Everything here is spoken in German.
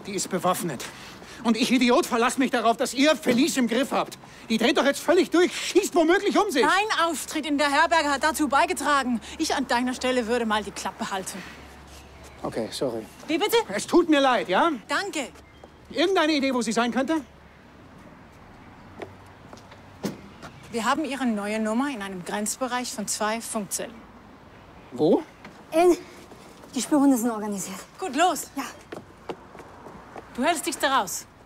Die ist bewaffnet. Und ich, Idiot, verlasse mich darauf, dass ihr Felice im Griff habt. Die dreht doch jetzt völlig durch, schießt womöglich um sich. Dein Auftritt in der Herberge hat dazu beigetragen. Ich an deiner Stelle würde mal die Klappe halten. Okay, sorry. Wie bitte? Es tut mir leid, ja? Danke. Irgendeine Idee, wo sie sein könnte? Wir haben Ihre neue Nummer in einem Grenzbereich von 2 Funkzellen. Wo? Die Spürhunde sind organisiert. Gut, los. Ja. Du hältst dich da raus.